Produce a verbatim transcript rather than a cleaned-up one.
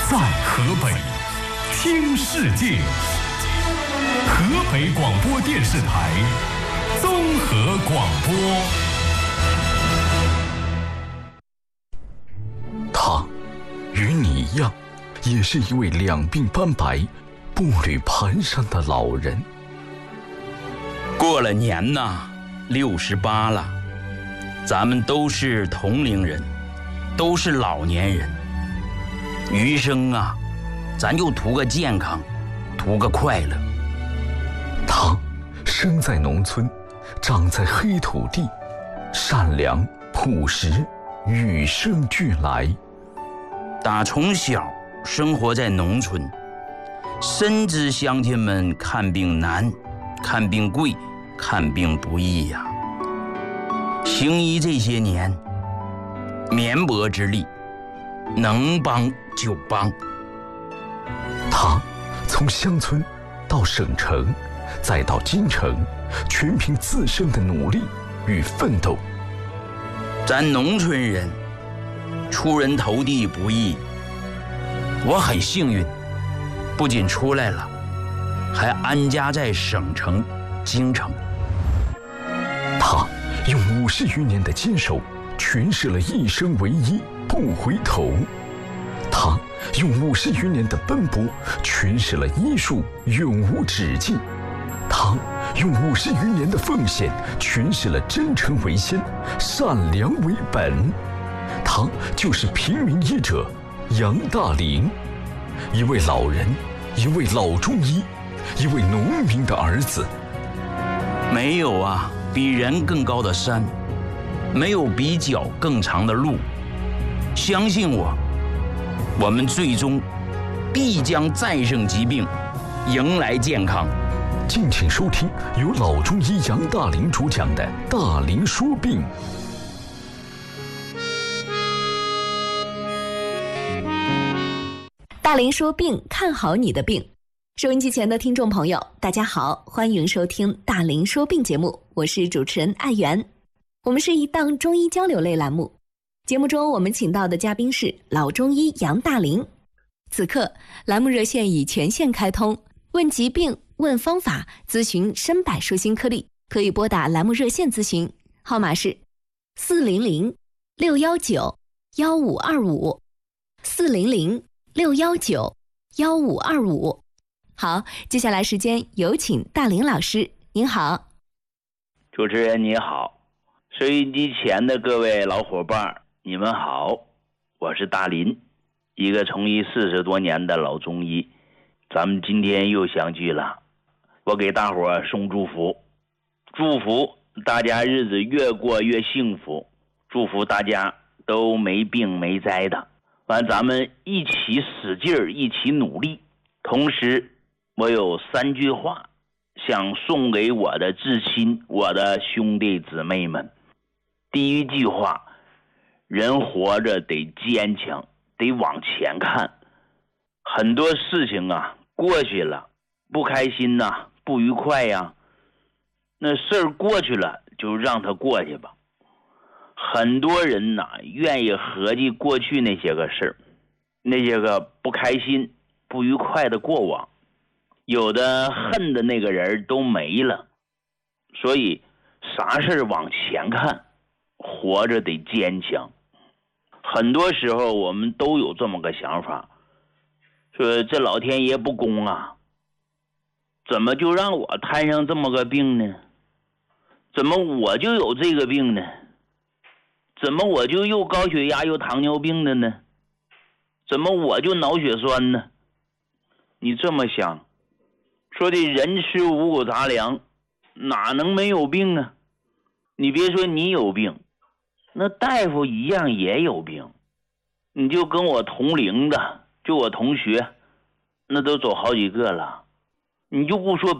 在河北，听世界。河北广播电视台综合广播。他与你一样，也是一位两鬓斑白、步履蹒跚的老人。 过了年呐，六十八了，咱们都是同龄人，都是老年人。余生啊，咱就图个健康，图个快乐。 他生在农村，长在黑土地，善良朴实，与生俱来。 打从小生活在农村，深知乡亲们看病难，看病贵，看病不易呀、啊。行医这些年，绵薄之力，能帮就帮。 他从乡村到省城，再到京城，全凭自身的努力与奋斗。 咱农村人出人头地不易，我很幸运，不仅出来了，还安家在省城京城。 他用五十余年的坚守诠释了一生为一不回头，他用五十余年的奔波诠释了医术永无止境，他用五十余年的奉献诠释了真诚为先，善良为本。他就是平民医者杨大林，一位老人，一位老中医，一位农民的儿子。 没有啊比人更高的山，没有比脚更长的路。相信我，我们最终必将战胜疾病，迎来健康。 敬请收听由老中医杨大林主讲的《大林说病》。 大林说病，看好你的病。收音机前的听众朋友，大家好，欢迎收听大林说病节目，我是主持人艾媛。我们是一档中医交流类栏目，节目中我们请到的嘉宾是老中医杨大林。此刻栏目热线已全线开通，问疾病问方法，咨询身百舒心颗粒，可以拨打栏目热线咨询，号码是四零零六幺九幺五二五四零零六幺九幺五二五。好，接下来时间有请大林老师，您好。 主持人你好，收音机前的各位老伙伴你们好，我是大林，一个从医四十多年的老中医。咱们今天又相聚了，我给大伙送祝福，祝福大家日子越过越幸福，祝福大家都没病没灾的。完，咱们一起使劲儿，一起努力。同时我有三句话想送给我的至亲，我的兄弟姊妹们。第一句话，人活着得坚强，得往前看。很多事情啊过去了，不开心呐、啊、不愉快呀、啊，那事儿过去了就让它过去吧。很多人呐、啊、愿意合计过去那些个事儿，那些个不开心不愉快的过往，有的恨的那个人都没了。所以啥事儿往前看，活着得坚强。很多时候我们都有这么个想法，说这老天爷不公啊，怎么就让我摊上这么个病呢？怎么我就有这个病呢？怎么我就又高血压又糖尿病的呢？怎么我就脑血栓呢？你这么想，说的人吃五谷杂粮，哪能没有病啊？你别说你有病，那大夫一样也有病。你就跟我同龄的，就我同学，那都走好几个了。你就不说